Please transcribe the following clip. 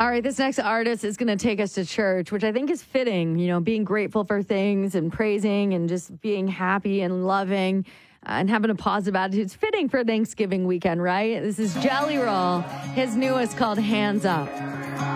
All right, this next artist is going to take us to church, which I think is fitting, being grateful for things and praising and just being happy and loving and having a positive attitude. It's fitting for Thanksgiving weekend, right? This is Jelly Roll. His newest called Hands Up.